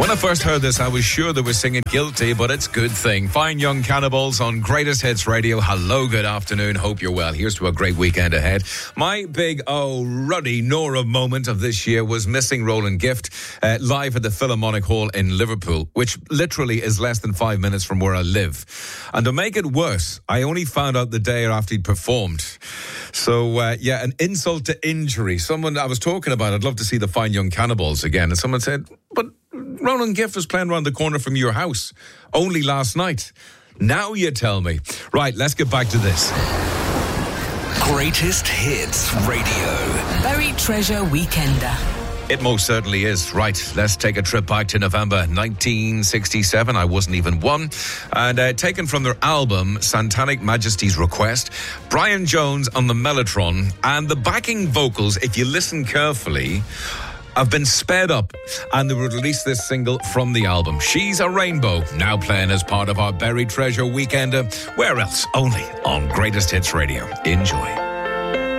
When I first heard this, I was sure they were singing Guilty, but it's Good Thing. Fine Young Cannibals on Greatest Hits Radio. Hello, good afternoon. Hope you're well. Here's to a great weekend ahead. My big, ruddy Nora moment of this year was missing Roland Gift live at the Philharmonic Hall in Liverpool, which literally is less than 5 minutes from where I live. And to make it worse, I only found out the day after he'd performed. So, an insult to injury. Someone I was talking about, I'd love to see the Fine Young Cannibals again. And someone said, but Roland Gift was playing around the corner from your house only last night. Now you tell me. Right, let's get back to this. Greatest Hits Radio. Buried Treasure Weekender. It most certainly is. Right, let's take a trip back to November 1967. I wasn't even one. And taken from their album, Satanic Majesty's Request, Brian Jones on the mellotron, and the backing vocals, if you listen carefully, have been sped up, and they will release this single from the album. She's a Rainbow, now playing as part of our Buried Treasure Weekender. Where else? Only on Greatest Hits Radio. Enjoy.